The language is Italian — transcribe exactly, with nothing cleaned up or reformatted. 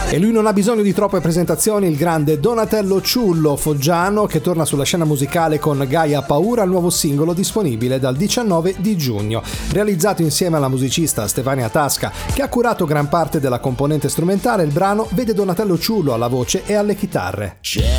E lui non ha bisogno di troppe presentazioni, il grande Donatello Ciullo, foggiano, che torna sulla scena musicale con Gaia Paura, il nuovo singolo disponibile dal diciannove di giugno. Realizzato insieme alla musicista Stefania Tasca, che ha curato gran parte della componente strumentale, il brano vede Donatello Ciullo alla voce e alle chitarre.